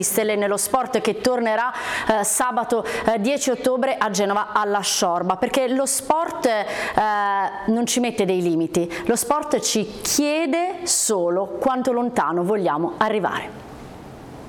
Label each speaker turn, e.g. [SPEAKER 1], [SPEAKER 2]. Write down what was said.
[SPEAKER 1] Stelle nello sport, che tornerà sabato 10 ottobre a Genova alla Sciorba, perché lo sport non ci mette dei limiti, lo sport ci chiede solo quanto lontano vogliamo arrivare.